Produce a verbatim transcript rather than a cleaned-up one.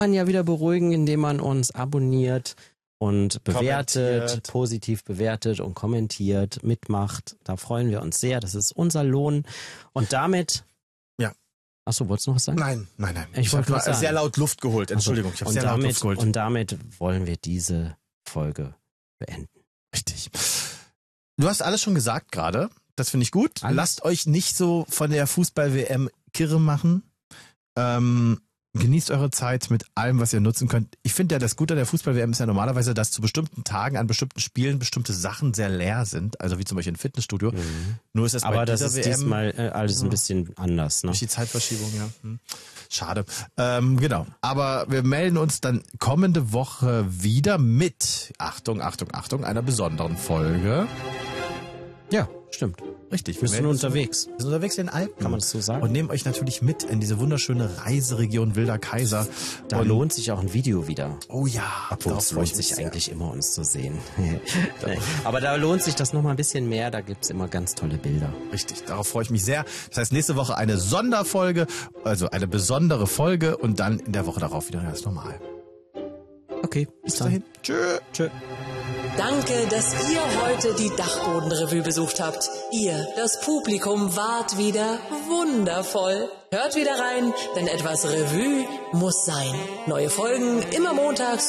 man ja wieder beruhigen, indem man uns abonniert und bewertet, positiv bewertet und kommentiert, mitmacht. Da freuen wir uns sehr. Das ist unser Lohn. Und damit... Ja. Achso, wolltest du noch was sagen? Nein, nein, nein. Ich, ich habe mal sehr laut Luft geholt. Entschuldigung, ich habe sehr damit, laut Luft geholt. Und damit wollen wir diese Folge beenden. Richtig. Du hast alles schon gesagt gerade. Das finde ich gut. Alles? Lasst euch nicht so von der Fußball-W M kirre machen. Ähm... Genießt eure Zeit mit allem, was ihr nutzen könnt. Ich finde ja, das Gute an der Fußball-W M ist ja normalerweise, dass zu bestimmten Tagen an bestimmten Spielen bestimmte Sachen sehr leer sind. Also wie zum Beispiel ein Fitnessstudio. Mhm. Nur ist es Aber bei das dieser ist W M diesmal äh, alles ein bisschen anders. Ne? Durch die Zeitverschiebung, ja. Hm. Schade. Ähm, genau. Aber wir melden uns dann kommende Woche wieder mit, Achtung, Achtung, Achtung, einer besonderen Folge. Ja, stimmt. Richtig. Wir sind unterwegs. Wir sind unterwegs in den Alpen. Kann man das so sagen? Und nehmen euch natürlich mit in diese wunderschöne Reiseregion Wilder Kaiser. Da und lohnt sich auch ein Video wieder. Oh ja. Obwohl es lohnt sich eigentlich immer, uns zu sehen. Aber da lohnt sich das nochmal ein bisschen mehr. Da gibt's immer ganz tolle Bilder. Richtig, darauf freue ich mich sehr. Das heißt, nächste Woche eine Sonderfolge, also eine besondere Folge und dann in der Woche darauf wieder ganz normal. Okay, bis dahin. Tschö. Tschö. Danke, dass ihr heute die Dachbodenrevue besucht habt. Ihr, das Publikum, wart wieder wundervoll. Hört wieder rein, denn etwas Revue muss sein. Neue Folgen immer montags